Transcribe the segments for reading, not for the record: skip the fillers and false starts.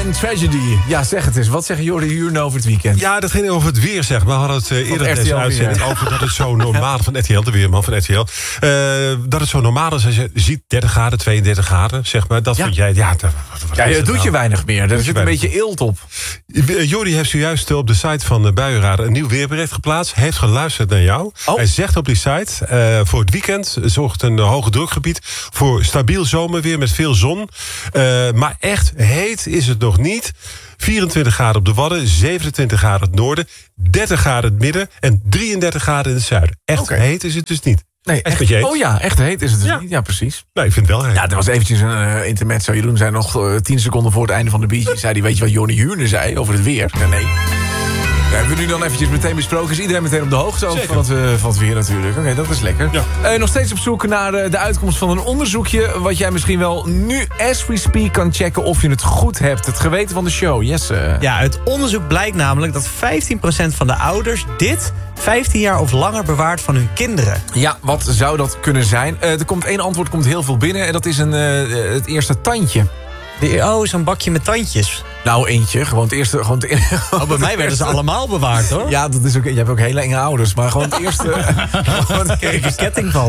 and Tragedy. Ja, zeg het eens. Wat zeggen Jordi Huurne over het weekend? Ja, dat ging over het weer, zeg maar. We hadden het eerder in deze uitzending over dat het zo normaal van RTL, de weerman van RTL. Dat het zo normaal is als je ziet 30 graden, 32 graden, zeg maar. Dat vond jij, dat doet je weinig meer. Er zit een beetje eelt op. Jordi heeft zojuist op de site van Buienradar een nieuw weerbericht geplaatst. Hij heeft geluisterd naar jou. Oh. Hij zegt op die site, voor het weekend zorgt een hoge drukgebied voor stabiel zomerweer met veel zon. Maar echt heet is het nog niet. 24 graden op de Wadden, 27 graden in het noorden, 30 graden in het midden en 33 graden in het zuiden. Echt heet is het dus niet. Nee, echt heet is het dus niet. Ja, precies. Nee, ik vind het wel heet. Ja, er was eventjes een intermezzo. Jeroen zei nog 10 seconden voor het einde van de Bee Gees. Zei hij, weet je wat Jordi Huurne zei over het weer? Ja, nee. Ja, hebben we nu dan eventjes meteen besproken. Is iedereen meteen op de hoogte over van het weer natuurlijk. Oké, dat is lekker. Ja. Nog steeds op zoek naar de uitkomst van een onderzoekje. Wat jij misschien wel nu, as we speak, kan checken of je het goed hebt. Het geweten van de show. Yes. Ja, uit onderzoek blijkt namelijk dat 15% van de ouders dit 15 jaar of langer bewaart van hun kinderen. Ja, wat zou dat kunnen zijn? Er komt één antwoord, komt heel veel binnen. En dat is het eerste tandje. Zo'n bakje met tandjes. Nou, eentje. Gewoon het eerste. Bij mij werden ze allemaal bewaard, hoor. Ja, dat is ook. Je hebt ook hele enge ouders. Maar gewoon het eerste. Daar kreeg ik een ketting van.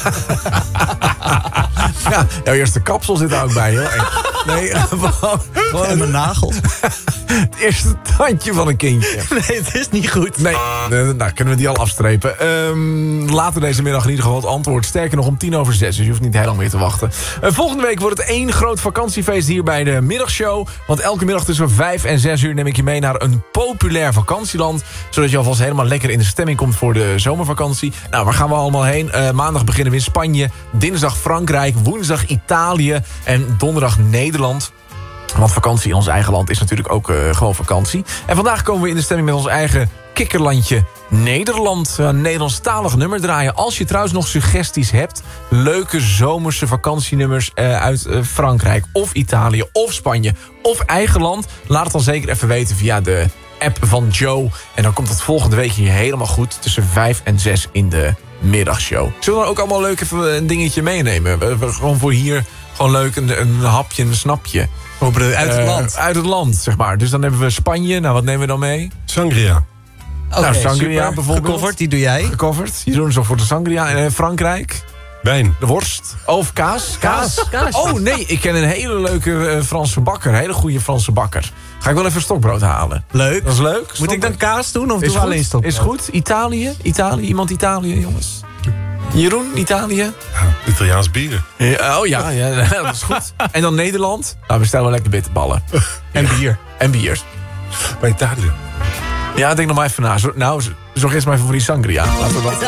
Ja, jouw eerste kapsel zit er ook bij, hoor. Nee, gewoon en mijn nagels. Het eerste tandje van een kindje. Nee, het is niet goed. Nee, nou kunnen we die al afstrepen. Later deze middag in ieder geval het antwoord. Sterker nog om 5:10, dus je hoeft niet heel lang meer te wachten. Volgende week wordt het 1 groot vakantiefeest hier bij de middagshow. Want elke middag tussen 5 en 6 uur neem ik je mee naar een populair vakantieland. Zodat je alvast helemaal lekker in de stemming komt voor de zomervakantie. Nou, waar gaan we allemaal heen? Maandag beginnen we in Spanje. Dinsdag Frankrijk. Woensdag Italië. En donderdag Nederland. Want vakantie in ons eigen land is natuurlijk ook gewoon vakantie. En vandaag komen we in de stemming met ons eigen kikkerlandje Nederland. Een Nederlandstalig nummer draaien. Als je trouwens nog suggesties hebt. Leuke zomerse vakantienummers uit Frankrijk of Italië of Spanje of eigen land. Laat het dan zeker even weten via de app van Joe. En dan komt het volgende week hier helemaal goed. Tussen 5 en 6 in de middagshow. Zullen we dan ook allemaal leuk even een dingetje meenemen? Gewoon voor hier gewoon leuk een hapje, een snapje. Uit het land. Uit het land, zeg maar. Dus dan hebben we Spanje. Nou, wat nemen we dan mee? Sangria. Nou, sangria bijvoorbeeld. Gecoverd, die doe jij. Gecoverd. Jeroen zorgt voor de sangria. En Frankrijk? Wijn. De worst. Of kaas. Kaas. Oh nee, ik ken een hele leuke Franse bakker. Een hele goede Franse bakker. Ga ik wel even stokbrood halen. Leuk. Dat is leuk. Moet ik dan kaas doen of is doe alleen stokbrood? Is goed. Italië? Iemand Italië, jongens? Jeroen, Italië? Ja, Italiaans bier. Ja, dat is goed. En dan Nederland? Nou, we stellen wel lekker bitterballen. En bier. En bier. Maar Italië. Ja, denk nog maar even na. Nou, zorg eerst maar even voor die sangria. Laten we dat...